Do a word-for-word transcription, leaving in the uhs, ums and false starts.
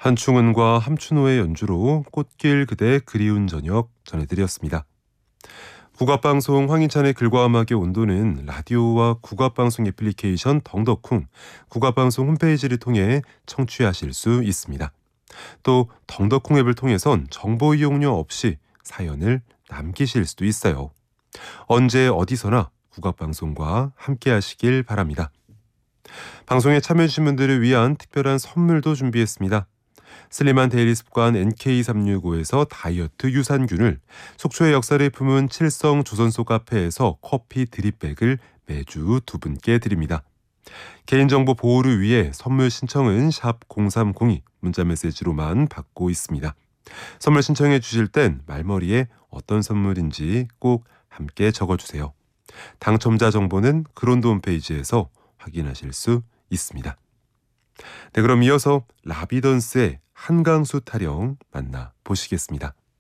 한충은과 함춘호의 연주로 꽃길 그대 그리운 저녁 전해드렸습니다. 국악방송 황인찬의 글과 음악의 온도는 라디오와 국악방송 애플리케이션 덩덕쿵, 국악방송 홈페이지를 통해 청취하실 수 있습니다. 또 덩덕쿵 앱을 통해선 정보 이용료 없이 사연을 남기실 수도 있어요. 언제 어디서나 국악방송과 함께 하시길 바랍니다. 방송에 참여해주신 분들을 위한 특별한 선물도 준비했습니다. 슬림한 데일리 습관 엔케이 삼육오에서 다이어트 유산균을, 속초의 역사를 품은 칠성 조선소 카페에서 커피 드립백을 매주 두 분께 드립니다. 개인정보 보호를 위해 선물 신청은 샵 공삼공이 문자메시지로만 받고 있습니다. 선물 신청해 주실 땐 말머리에 어떤 선물인지 꼭 함께 적어주세요. 당첨자 정보는 그론도 홈페이지에서 확인하실 수 있습니다. 네, 그럼 이어서 라비던스의 한강수 타령 만나보시겠습니다.